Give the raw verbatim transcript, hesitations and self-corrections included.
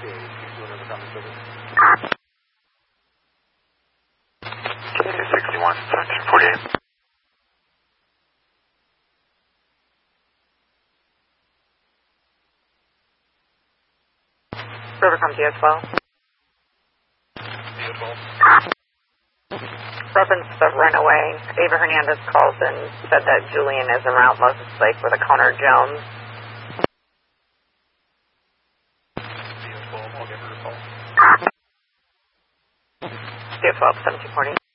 sixty-one, seventeen forty-eight. Rivercom D S twelve. Reference the runaway. Ava Hernandez called and said that Julian is en route Moses Lake with a Connor Jones. D S twelve, seventeen forty.